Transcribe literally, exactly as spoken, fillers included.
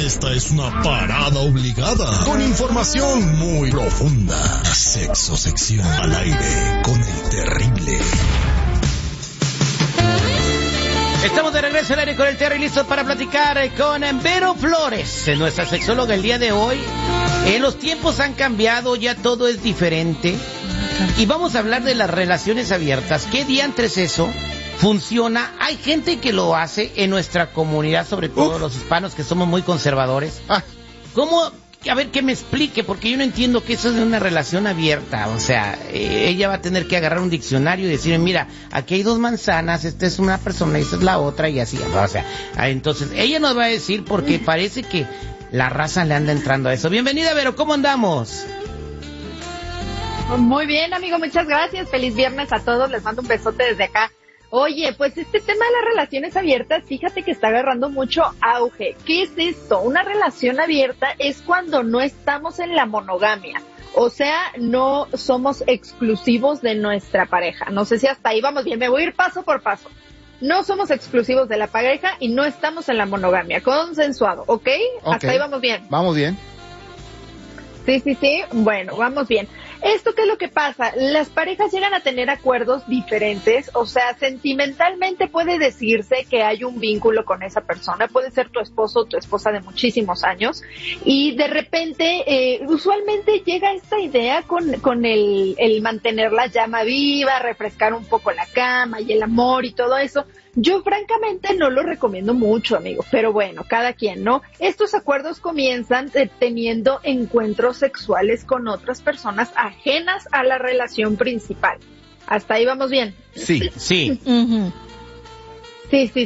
Esta es una parada obligada con información muy profunda. Sexo sección al aire con el terrible. Estamos de regreso al aire con el Terry, listos para platicar con Vero Flores, nuestra sexóloga el día de hoy. Eh, los tiempos han cambiado, ya todo es diferente. Y vamos a hablar de las relaciones abiertas. ¿Qué diantres es eso? ¿Funciona? Hay gente que lo hace en nuestra comunidad, sobre todo Uf. los hispanos, que somos muy conservadores. Ah. ¿Cómo? A ver, que me explique, porque yo no entiendo que eso es una relación abierta. O sea, eh, ella va a tener que agarrar un diccionario y decir, mira, aquí hay dos manzanas, esta es una persona y esta es la otra, y así. O sea, entonces, ella nos va a decir, porque parece que la raza le anda entrando a eso. Bienvenida, Vero, ¿cómo andamos? Muy bien, amigo, muchas gracias. Feliz viernes a todos, les mando un besote desde acá. Oye, pues este tema de las relaciones abiertas, fíjate que está agarrando mucho auge. ¿Qué es esto? Una relación abierta es cuando no estamos en la monogamia. O sea, no somos exclusivos de nuestra pareja. No sé si hasta ahí vamos bien, me voy a ir paso por paso. No somos exclusivos de la pareja y no estamos en la monogamia. Consensuado, ¿ok? okay. Hasta ahí vamos bien. Vamos bien. Sí, sí, sí. Bueno, vamos bien. ¿Esto qué es lo que pasa? Las parejas llegan a tener acuerdos diferentes, o sea, sentimentalmente puede decirse que hay un vínculo con esa persona, puede ser tu esposo o tu esposa de muchísimos años, y de repente, eh, usualmente llega esta idea con, con el, el mantener la llama viva, refrescar un poco la cama y el amor y todo eso. Yo francamente no lo recomiendo mucho, amigo, pero bueno, cada quien, ¿no? Estos acuerdos comienzan eh, teniendo encuentros sexuales con otras personas ajenas a la relación principal. ¿Hasta ahí vamos bien? Sí, sí. Uh-huh. Sí, sí,